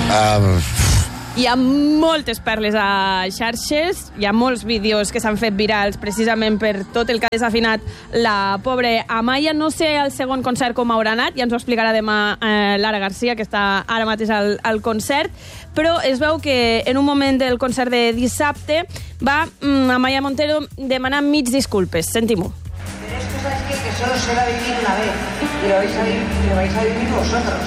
Hi ha moltes perles a xarxes, hi ha molts vídeos que s'han fet virals precisament per tot el que ha desafinat la pobra Amaya. No sé el segon concert com haurà anat, ja ens ho explicarà demà Lara Garcia, que està ara mateix al concert, però es veu que en un moment del concert de dissabte va Amaya Montero demanar mig disculpes. Sentim-ho. Pero es que sabes que solo se va a vivir una vez y lo vais a vivir vosotros.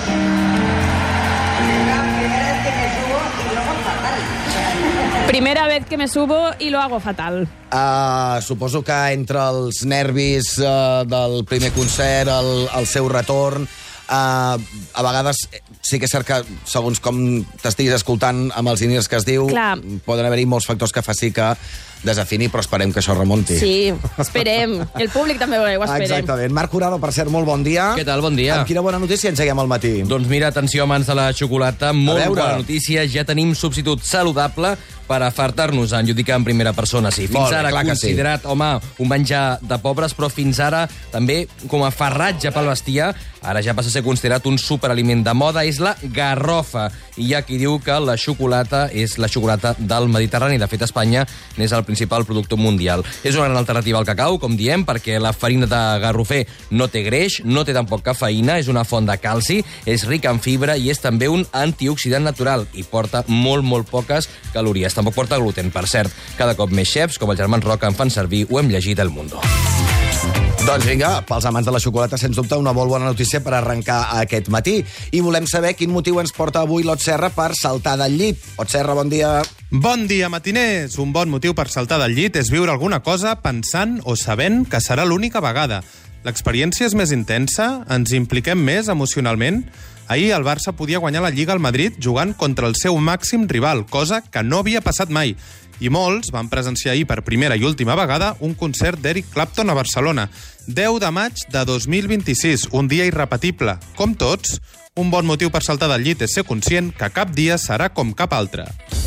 Primera vez que me subo y lo hago fatal. Suposo que entre els nervis del primer concert, el seu retorn, a vegades sí que és cert que, segons com t'estiguis escoltant amb els inirs que es diu, clar, poden haver-hi molts factors que faci que desafini, però esperem que això remunti. Sí, esperem. El públic també ho esperem. Exactament. Marc Curado, per cert, molt bon dia. Què tal? Bon dia. Amb quina bona notícia engeguem al matí? Doncs mira, atenció, amants de la xocolata, molt bona notícia. Ja tenim substitut saludable per afartar-nos en, jo dic en primera persona, sí. Fins ara considerat, home, un menjar de pobres, però fins ara també com a farratge pel bestiar, ara ja passa a ser considerat un superaliment de moda, és la garrofa. I hi ha qui diu que la xocolata és la xocolata del Mediterrani. De fet, Espanya n'és el principal productor mundial. És una gran alternativa al cacau, com diem, perquè la farina de garrofer no té greix, no té tampoc cafeïna, és una font de calci, és rica en fibra i és també un antioxidant natural i porta molt poques calories. Tampoc porta gluten, per cert. Cada cop més xefs, com els germans Roca, en fan servir, ho hem llegit al Mundo. Doncs vinga, pels amants de la xocolata, sens dubte, una molt bona notícia per arrencar aquest matí. I volem saber quin motiu ens porta avui l'Ot Serra per saltar del llit. Ot Serra, bon dia. Bon dia, matiners. Un bon motiu per saltar del llit és viure alguna cosa pensant o sabent que serà l'única vegada. L'experiència és més intensa? Ens impliquem més emocionalment? Ahir el Barça podia guanyar la Lliga al Madrid jugant contra el seu màxim rival, cosa que no havia passat mai. I molts van presenciar ahir per primera i última vegada un concert d'Eric Clapton a Barcelona. 10 de maig de 2026, un dia irrepetible. Com tots, un bon motiu per saltar del llit és ser conscient que cap dia serà com cap altre.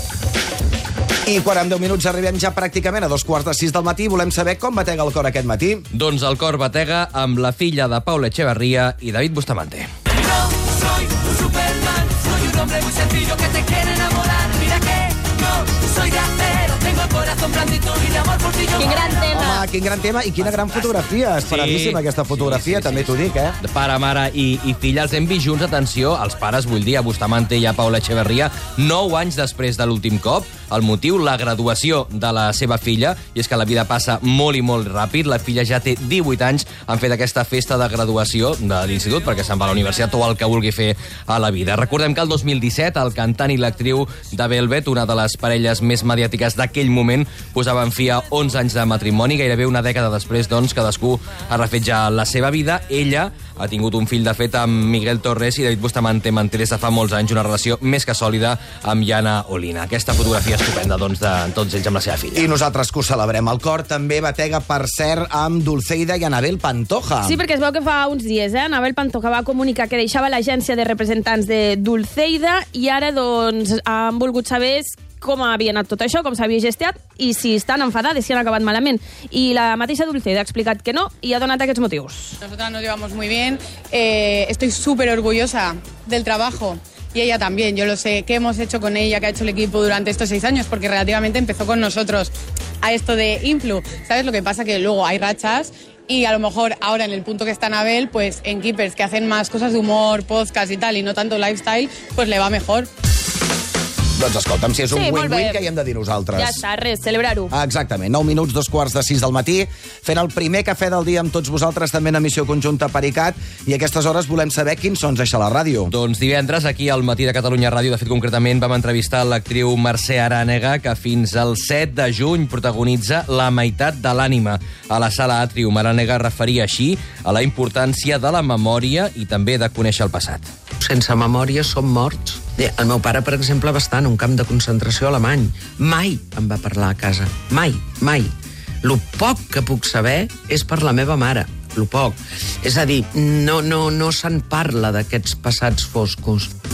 I quan en 10 minuts arribem ja pràcticament a 5:45 del matí, volem saber com batega el cor aquest matí. Doncs el cor batega amb la filla de Paula Echeverría i David Bustamante. No soy un Superman, soy un hombre muy sencillo que te quiere enamorar. Mira que no soy de acero, tengo el corazón blandito y de amor por ti yo. Quin gran tema. Home, quin gran tema i quina gran fotografia. Esperadíssima aquesta fotografia, també t'ho dic, eh? De pare, mare i filla els hem vist junts, atenció, els pares, vull dir, a Bustamante i a Paula Echeverría, 9 anys després de l'últim cop. El motiu, la graduació de la seva filla, i és que la vida passa molt i molt ràpid. La filla ja té 18 anys, han fet aquesta festa de graduació de l'institut, perquè se'n va a la universitat o el que vulgui fer a la vida. Recordem que el 2017 el cantant i l'actriu de Velvet, una de les parelles més mediàtiques d'aquell moment, posaven fi a 11 anys de matrimoni. Gairebé una dècada després, doncs, cadascú ha refet ja la seva vida. Ella ha tingut un fill, de fet, amb Miguel Torres, i David Bustamante manté des de fa molts anys una relació més que sòlida amb Jana Olina. Aquesta fotografia estupenda, doncs, de tots ells amb la seva filla. I nosaltres que ho celebrem. El cor també batega, per cert, amb Dulceida i Anabel Pantoja. Sí, perquè es veu que fa uns dies, Anabel Pantoja va comunicar que deixava l'agència de representants de Dulceida i ara, doncs, han volgut saber com havia anat tot això, com s'havia gestionat i si estan enfadades, si han acabat malament. I la mateixa Dulceida ha explicat que no i ha donat aquests motius. Nosotras nos llevamos muy bien, estoy súper orgullosa del trabajo y ella también. Yo lo sé, qué hemos hecho con ella, qué ha hecho el equipo durante estos 6 años, porque relativamente empezó con nosotros a esto de Influ. ¿Sabes? Lo que pasa que luego hay rachas y a lo mejor ahora en el punto que está Anabel, pues en Keepers, que hacen más cosas de humor, podcast y tal, y no tanto lifestyle, pues le va mejor. Doncs escolta'm, si és un Sí, molt win-win, bé. que hi hem de dir nosaltres. Ja està, res, celebrar-ho. Exactament, 9 minuts, 5:45 del matí, fent el primer cafè del dia amb tots vosaltres, també en emissió conjunta per ICAT, i a aquestes hores volem saber quins sons deixa la ràdio. Doncs divendres, aquí al Matí de Catalunya Ràdio, de fet, concretament, vam entrevistar l'actriu Mercè Arànega, que fins al 7 de juny protagonitza La meitat de l'ànima. A la sala Atrium, Arànega referia així a la importància de la memòria i també de conèixer el passat. Sense memòria som morts. El meu pare, per exemple, va estar en un camp de concentració alemany. Mai em va parlar a casa. Mai. Lo poc que puc saber és per la meva mare. Lo poc. És a dir, no se'n parla d'aquests passats foscos.